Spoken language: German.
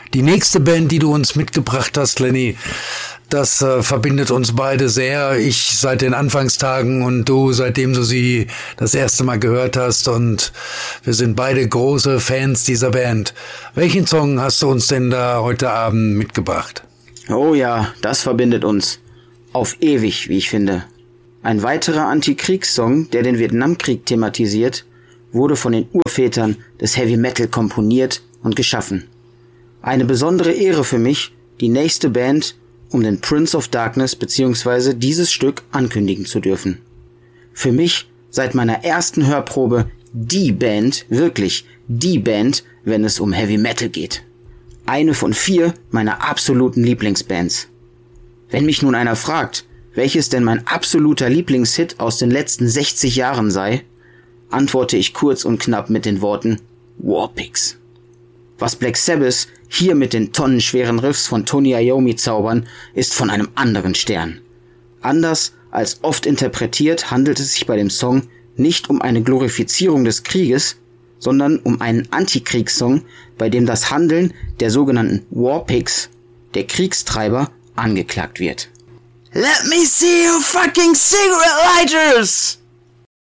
Die nächste Band, die du uns mitgebracht hast, Lenny, das verbindet uns beide sehr. Ich seit den Anfangstagen und du, seitdem du sie das erste Mal gehört hast. Und wir sind beide große Fans dieser Band. Welchen Song hast du uns denn da heute Abend mitgebracht? Oh ja, das verbindet uns. Auf ewig, wie ich finde. Ein weiterer Antikriegssong, der den Vietnamkrieg thematisiert, wurde von den Urvätern des Heavy Metal komponiert und geschaffen. Eine besondere Ehre für mich, die nächste Band um den Prince of Darkness bzw. dieses Stück ankündigen zu dürfen. Für mich seit meiner ersten Hörprobe die Band, wirklich die Band, wenn es um Heavy Metal geht. Eine von 4 meiner absoluten Lieblingsbands. Wenn mich nun einer fragt, welches denn mein absoluter Lieblingshit aus den letzten 60 Jahren sei, antworte ich kurz und knapp mit den Worten Warpigs. Was Black Sabbath hier mit den tonnenschweren Riffs von Tony Iommi zaubern, ist von einem anderen Stern. Anders als oft interpretiert, handelt es sich bei dem Song nicht um eine Glorifizierung des Krieges, sondern um einen Antikriegssong, bei dem das Handeln der sogenannten Warpigs, der Kriegstreiber, angeklagt wird. Let me see your fucking cigarette lighters!